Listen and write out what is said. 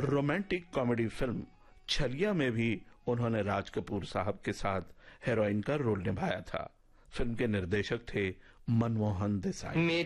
Romantic comedy film छलिया में भी उन्होंने राज कपूर साहब के साथ हीरोइन का रोल निभाया था। फिल्म के निर्देशक थे मनमोहन देसाई।